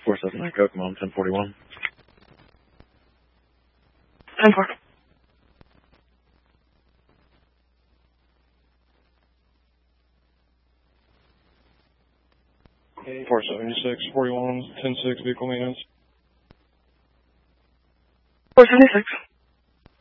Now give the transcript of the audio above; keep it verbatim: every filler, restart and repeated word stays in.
four seven nine, go, come on, ten forty-one. ten four. four seventy-six, forty-one, ten six, vehicle maintenance. four seventy-six.